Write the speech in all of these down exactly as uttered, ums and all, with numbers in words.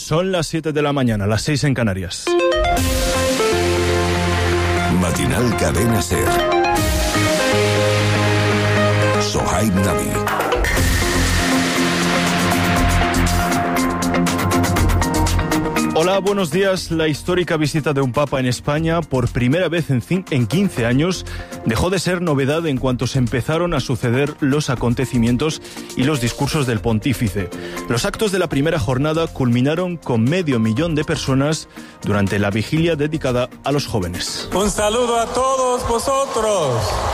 Son las siete de la mañana, las seis en Canarias. Matinal Cadena SER. Sohaib Nabi. Hola, buenos días. La histórica visita de un papa en España, por primera vez en, en quince años, dejó de ser novedad en cuanto se empezaron a suceder los acontecimientos y los discursos del pontífice. Los actos de la primera jornada culminaron con medio millón de personas durante la vigilia dedicada a los jóvenes. Un saludo a todos vosotros.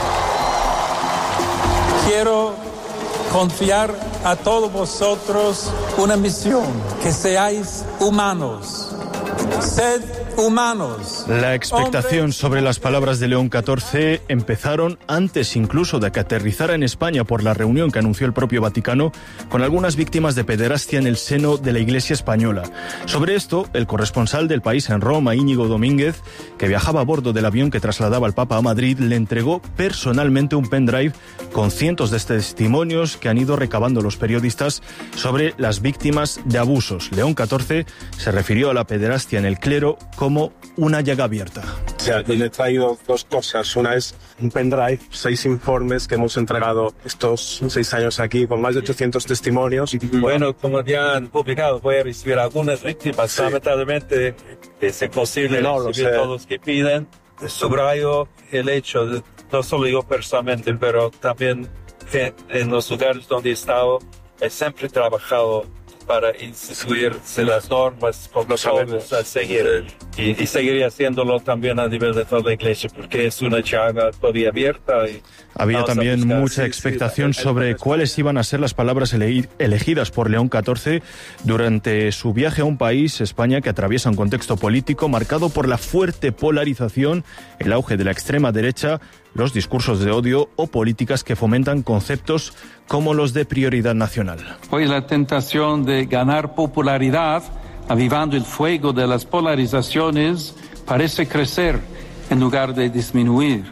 Quiero confiar a todos vosotros una misión, que seáis humanos, sed humanos. La expectación sobre las palabras de León catorce empezaron antes incluso de que aterrizara en España por la reunión que anunció el propio Vaticano con algunas víctimas de pederastia en el seno de la Iglesia española. Sobre esto, el corresponsal del país en Roma, Íñigo Domínguez, que viajaba a bordo del avión que trasladaba al Papa a Madrid, le entregó personalmente un pendrive con cientos de testimonios que han ido recabando los periodistas sobre las víctimas de abusos. León catorce se refirió a la pederastia en el clero como una llaga abierta. O sea, le he traído dos cosas. Una es un pendrive, seis informes que hemos entregado estos seis años aquí con más de ochocientos testimonios. Bueno, como ya han publicado, voy a recibir algunas víctimas. Sí. Lamentablemente es imposible no, recibir todos los que piden. Subrayo el hecho, de, no solo yo personalmente, pero también que en los lugares donde he estado, he siempre trabajado para instituirse las normas por los jóvenes a seguir. Y, y seguiría haciéndolo también a nivel de toda la iglesia, porque es una llaga todavía abierta. Y había también buscar, mucha sí, expectación sí, sobre cuáles iban a ser las palabras ele- elegidas por León catorce durante su viaje a un país, España, que atraviesa un contexto político marcado por la fuerte polarización, el auge de la extrema derecha, los discursos de odio o políticas que fomentan conceptos como los de prioridad nacional. Hoy la tentación de ganar popularidad, avivando el fuego de las polarizaciones, parece crecer en lugar de disminuir.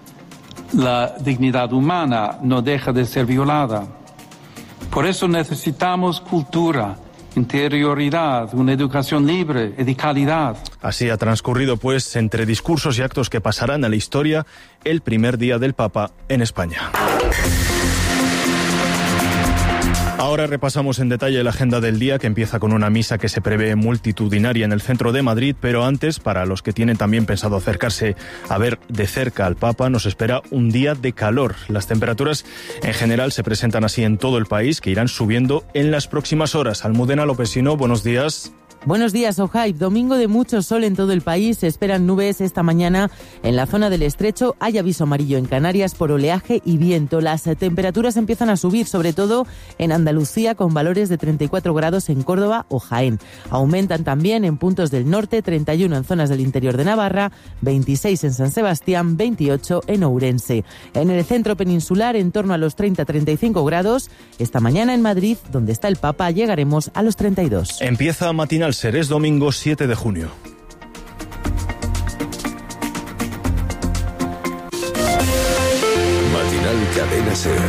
La dignidad humana no deja de ser violada. Por eso necesitamos cultura, interioridad, una educación libre y de calidad. Así ha transcurrido, pues, entre discursos y actos que pasarán a la historia, el primer día del Papa en España. Ahora repasamos en detalle la agenda del día, que empieza con una misa que se prevé multitudinaria en el centro de Madrid, pero antes, para los que tienen también pensado acercarse a ver de cerca al Papa, nos espera un día de calor. Las temperaturas en general se presentan así en todo el país, que irán subiendo en las próximas horas. Almudena Lopesino, buenos días. Buenos días, Ojaib. Domingo de mucho sol en todo el país. Se esperan nubes esta mañana en la zona del Estrecho. Hay aviso amarillo en Canarias por oleaje y viento. Las temperaturas empiezan a subir, sobre todo en Andalucía, con valores de treinta y cuatro grados en Córdoba o Jaén. Aumentan también en puntos del norte, treinta y uno en zonas del interior de Navarra, veintiséis en San Sebastián, veintiocho en Ourense. En el centro peninsular, en torno a los treinta a treinta y cinco grados. Esta mañana en Madrid, donde está el Papa, llegaremos a los treinta y dos. Empieza Matinal SER, es domingo siete de junio. Matinal Cadena SER.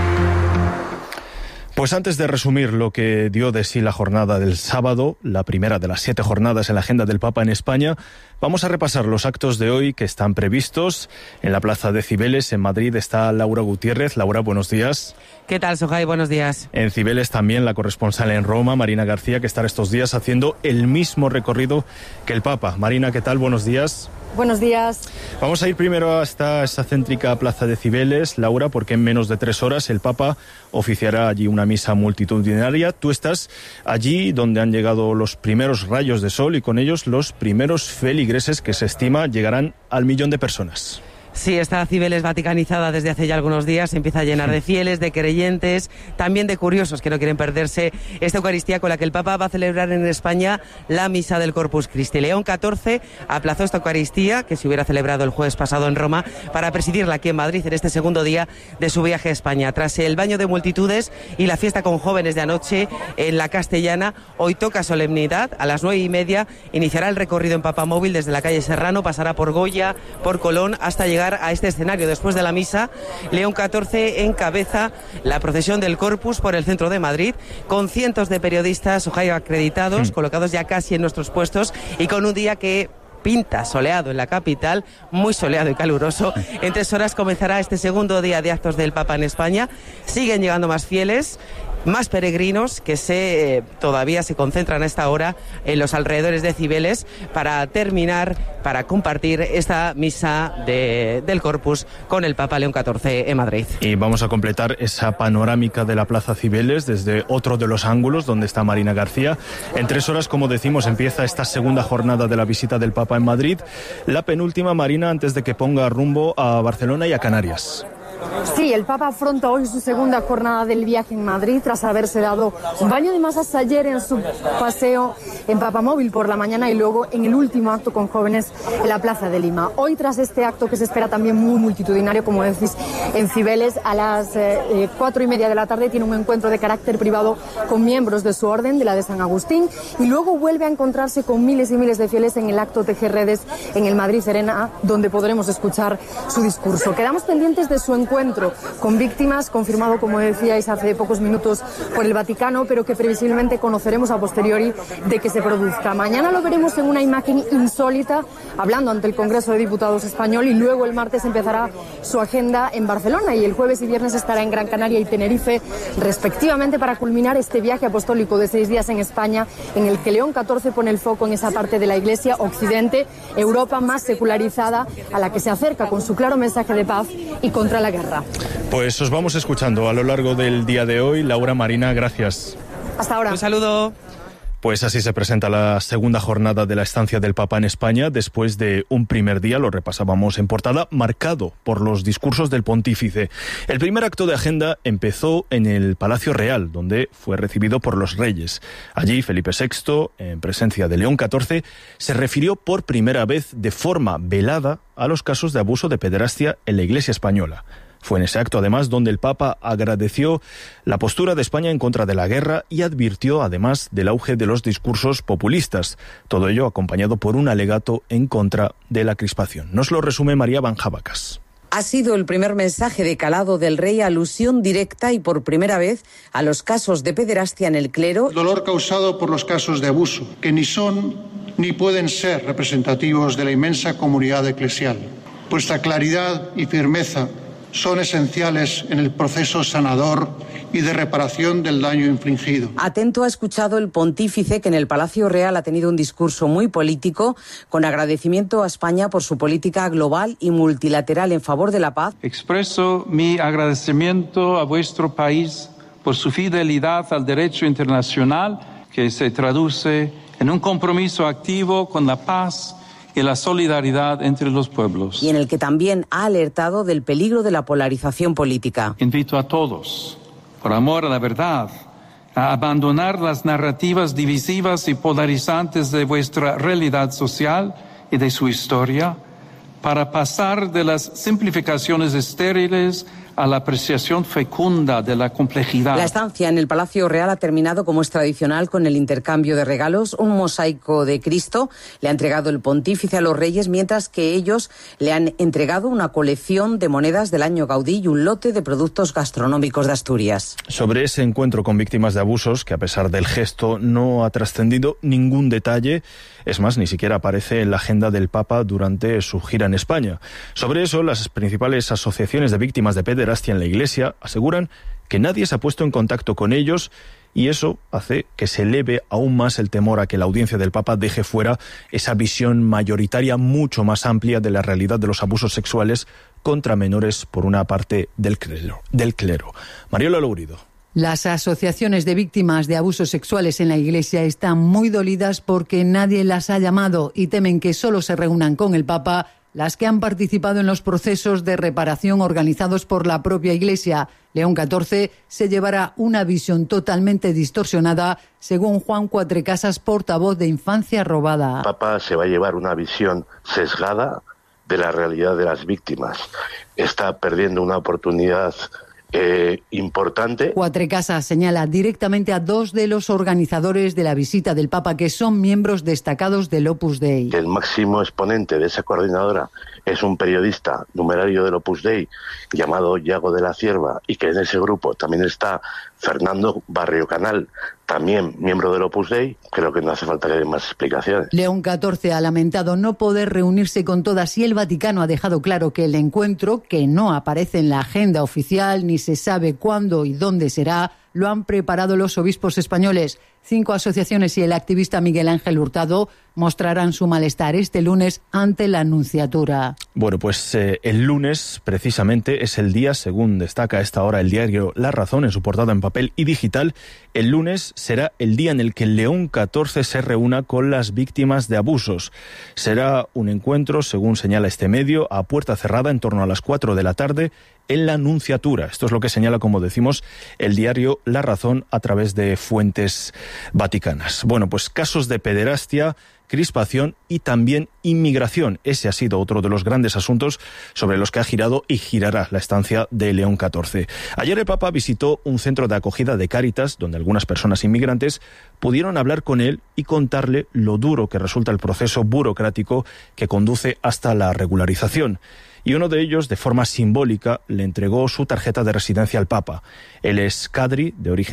Pues antes de resumir lo que dio de sí la jornada del sábado, la primera de las siete jornadas en la agenda del Papa en España, vamos a repasar los actos de hoy que están previstos. En la Plaza de Cibeles, en Madrid, está Laura Gutiérrez. Laura, buenos días. ¿Qué tal, Sohai? Buenos días. En Cibeles también la corresponsal en Roma, Marina García, que estará estos días haciendo el mismo recorrido que el Papa. Marina, ¿qué tal? Buenos días. Buenos días. Vamos a ir primero hasta esa céntrica Plaza de Cibeles, Laura, porque en menos de tres horas el Papa oficiará allí una misa multitudinaria. Tú estás allí donde han llegado los primeros rayos de sol y con ellos los primeros feligreses que se estima llegarán al millón de personas. Sí, esta Cibeles vaticanizada desde hace ya algunos días se empieza a llenar de fieles, de creyentes, también de curiosos que no quieren perderse esta Eucaristía con la que el Papa va a celebrar en España la Misa del Corpus Christi. León catorce aplazó esta Eucaristía, que se hubiera celebrado el jueves pasado en Roma, para presidirla aquí en Madrid en este segundo día de su viaje a España. Tras el baño de multitudes y la fiesta con jóvenes de anoche en la Castellana, hoy toca solemnidad. A las nueve y media iniciará el recorrido en Papamóvil desde la calle Serrano, pasará por Goya, por Colón, hasta llegar llegar a este escenario. Después de la misa, León catorce encabeza la procesión del Corpus por el centro de Madrid, con cientos de periodistas acreditados, mm. colocados ya casi en nuestros puestos, y con un día que pinta soleado en la capital, muy soleado y caluroso. En tres horas comenzará este segundo día de actos del Papa en España. Siguen llegando más fieles, más peregrinos que se eh, todavía se concentran a esta hora en los alrededores de Cibeles para terminar, para compartir esta misa de, del Corpus con el Papa León catorce en Madrid. Y vamos a completar esa panorámica de la Plaza Cibeles desde otro de los ángulos donde está Marina García. En tres horas, como decimos, empieza esta segunda jornada de la visita del Papa en Madrid, la penúltima, Marina, antes de que ponga rumbo a Barcelona y a Canarias. Sí, el Papa afronta hoy su segunda jornada del viaje en Madrid tras haberse dado un baño de masas ayer en su paseo en Papamóvil por la mañana y luego en el último acto con jóvenes en la Plaza de Lima. Hoy, tras este acto que se espera también muy multitudinario, como decís, en Cibeles, a las eh, cuatro y media de la tarde tiene un encuentro de carácter privado con miembros de su orden, de la de San Agustín, y luego vuelve a encontrarse con miles y miles de fieles en el acto Tejer Redes en el Madrid Serena, donde podremos escuchar su discurso. Quedamos pendientes de su encuentro con víctimas, confirmado, como decíais, hace pocos minutos por el Vaticano, pero que previsiblemente conoceremos a posteriori de que se produzca. Mañana lo veremos en una imagen insólita, hablando ante el Congreso de Diputados español, y luego el martes empezará su agenda en Barcelona y el jueves y viernes estará en Gran Canaria y Tenerife, respectivamente, para culminar este viaje apostólico de seis días en España, en el que León catorce pone el foco en esa parte de la Iglesia Occidente, Europa más secularizada, a la que se acerca con su claro mensaje de paz y contra la guerra. Pues os vamos escuchando a lo largo del día de hoy. Laura, Marina, gracias. Hasta ahora. Un saludo. Pues así se presenta la segunda jornada de la estancia del Papa en España, después de un primer día, lo repasábamos en portada, marcado por los discursos del pontífice. El primer acto de agenda empezó en el Palacio Real, donde fue recibido por los reyes. Allí, Felipe sexto, en presencia de León catorce, se refirió por primera vez de forma velada a los casos de abuso de pederastia en la Iglesia española. Fue en ese acto, además, donde el Papa agradeció la postura de España en contra de la guerra y advirtió, además, del auge de los discursos populistas. Todo ello acompañado por un alegato en contra de la crispación. Nos lo resume María Banjabacas. Ha sido el primer mensaje de calado del rey, alusión directa y por primera vez a los casos de pederastia en el clero. Dolor causado por los casos de abuso, que ni son ni pueden ser representativos de la inmensa comunidad eclesial. Vuestra claridad y firmeza son esenciales en el proceso sanador y de reparación del daño infligido. Atento ha escuchado el pontífice, que en el Palacio Real ha tenido un discurso muy político, con agradecimiento a España por su política global y multilateral en favor de la paz. Expreso mi agradecimiento a vuestro país por su fidelidad al derecho internacional, que se traduce en un compromiso activo con la paz y la solidaridad entre los pueblos. Y en el que también ha alertado del peligro de la polarización política. Invito a todos, por amor a la verdad, a abandonar las narrativas divisivas y polarizantes de vuestra realidad social y de su historia, para pasar de las simplificaciones estériles a la apreciación fecunda de la complejidad. La estancia en el Palacio Real ha terminado, como es tradicional, con el intercambio de regalos. Un mosaico de Cristo le ha entregado el pontífice a los reyes, mientras que ellos le han entregado una colección de monedas del año Gaudí y un lote de productos gastronómicos de Asturias. Sobre ese encuentro con víctimas de abusos, que a pesar del gesto no ha trascendido ningún detalle, es más, ni siquiera aparece en la agenda del Papa durante su gira en España. Sobre eso, las principales asociaciones de víctimas de pederastia en la Iglesia aseguran que nadie se ha puesto en contacto con ellos, y eso hace que se eleve aún más el temor a que la audiencia del Papa deje fuera esa visión mayoritaria mucho más amplia de la realidad de los abusos sexuales contra menores por una parte del clero. Del clero. Mariola Lourido. Las asociaciones de víctimas de abusos sexuales en la Iglesia están muy dolidas porque nadie las ha llamado y temen que solo se reúnan con el Papa las que han participado en los procesos de reparación organizados por la propia Iglesia. León catorce se llevará una visión totalmente distorsionada, según Juan Cuatrecasas, portavoz de Infancia Robada. El Papa se va a llevar una visión sesgada de la realidad de las víctimas. Está perdiendo una oportunidad eh, importante. Cuatrecasas señala directamente a dos de los organizadores de la visita del Papa, que son miembros destacados del Opus Dei. El máximo exponente de esa coordinadora es un periodista numerario del Opus Dei llamado Yago de la Cierva, y que en ese grupo también está Fernando Barrio Canal, también miembro del Opus Dei. Creo que no hace falta que den más explicaciones. León catorce ha lamentado no poder reunirse con todas, y el Vaticano ha dejado claro que el encuentro, que no aparece en la agenda oficial ni se sabe cuándo y dónde será, lo han preparado los obispos españoles. Cinco asociaciones y el activista Miguel Ángel Hurtado mostrarán su malestar este lunes ante la Nunciatura. Bueno, pues eh, el lunes precisamente es el día, según destaca a esta hora el diario La Razón en su portada en papel y digital, el lunes será el día en el que León catorce se reúna con las víctimas de abusos. Será un encuentro, según señala este medio, a puerta cerrada en torno a las cuatro de la tarde en la Nunciatura. Esto es lo que señala, como decimos, el diario La Razón a través de fuentes vaticanas. Bueno, pues casos de pederastia, crispación y también inmigración. Ese ha sido otro de los grandes asuntos sobre los que ha girado y girará la estancia de León catorce. Ayer el Papa visitó un centro de acogida de Cáritas, donde algunas personas inmigrantes pudieron hablar con él y contarle lo duro que resulta el proceso burocrático que conduce hasta la regularización. Y uno de ellos, de forma simbólica, le entregó su tarjeta de residencia al Papa. Él es cadri, de origen